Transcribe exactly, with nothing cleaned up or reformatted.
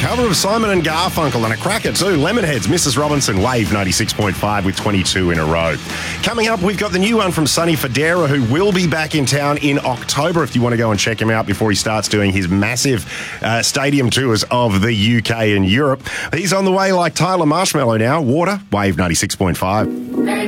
cover of Simon and Garfunkel, and a cracker too. Lemonheads, Missus Robinson, Wave ninety-six point five with twenty-two in a row. Coming up, we've got the new one from Sonny Fodera, who will be back in town in October if you want to go and check him out before he starts doing his massive uh, stadium tours of the U K and Europe. He's on the way like Tyler Marshmallow now. Water, Wave ninety-six point five.